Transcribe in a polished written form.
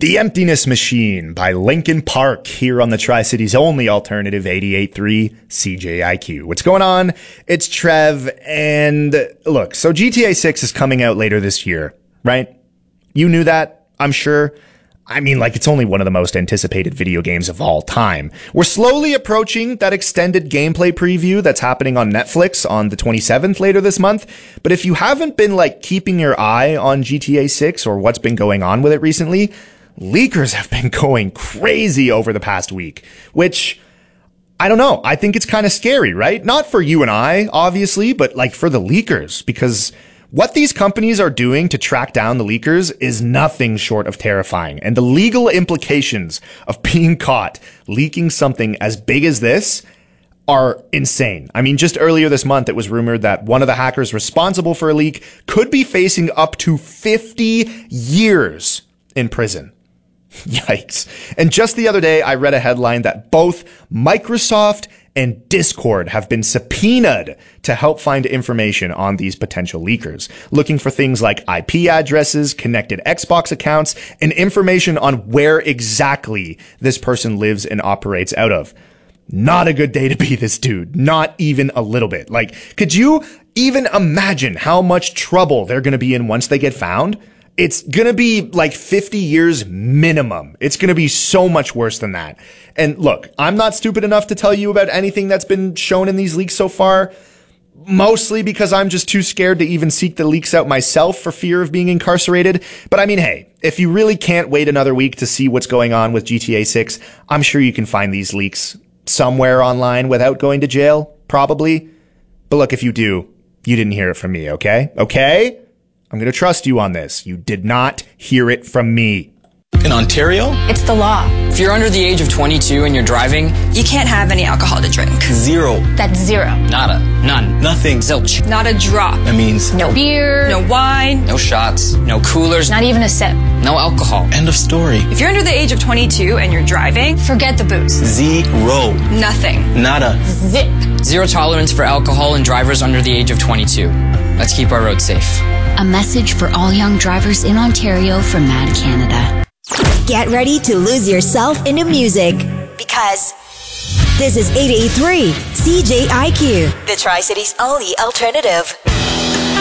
The Emptiness Machine by Linkin Park here on the Tri-Cities only alternative 88.3 CJIQ. What's going on? It's Trev, and look, so GTA 6 is coming out later this year, right? You knew that, I'm sure. I mean, like, it's only one of the most anticipated video games of all time. We're slowly approaching that extended gameplay preview that's happening on Netflix on the 27th later this month. But if you haven't been, like, keeping your eye on GTA 6 or what's been going on with it recently, leakers have been going crazy over the past week, which, I don't know, I think it's kind of scary, right? Not for you and I, obviously, but, like, for the leakers, because what these companies are doing to track down the leakers is nothing short of terrifying. And the legal implications of being caught leaking something as big as this are insane. I mean, just earlier this month, it was rumored that one of the hackers responsible for a leak could be facing up to 50 years in prison. Yikes. And just the other day, I read a headline that both Microsoft and Discord have been subpoenaed to help find information on these potential leakers, looking for things like IP addresses, connected Xbox accounts, and information on where exactly this person lives and operates out of. Not a good day to be this dude. Not even a little bit. Like, could you even imagine how much trouble they're going to be in once they get found? It's going to be like 50 years minimum. It's going to be so much worse than that. And look, I'm not stupid enough to tell you about anything that's been shown in these leaks so far, mostly because I'm just too scared to even seek the leaks out myself for fear of being incarcerated. But I mean, hey, if you really can't wait another week to see what's going on with GTA 6, I'm sure you can find these leaks somewhere online without going to jail, probably. But look, if you do, you didn't hear it from me, okay? Okay? I'm going to trust you on this. You did not hear it from me. In Ontario, it's the law. If you're under the age of 22 and you're driving, you can't have any alcohol to drink. Zero. That's zero. Nada. None. Nothing. Zilch. Not a drop. That means no beer, no wine, no shots, no coolers, not even a sip. No alcohol. End of story. If you're under the age of 22 and you're driving, forget the booze. Zero. Nothing. Nada. Zip. Zero tolerance for alcohol in drivers under the age of 22. Let's keep our roads safe. A message for all young drivers in Ontario from Mad Canada. Get ready to lose yourself into music, because this is 88.3 CJIQ, the Tri-Cities only alternative.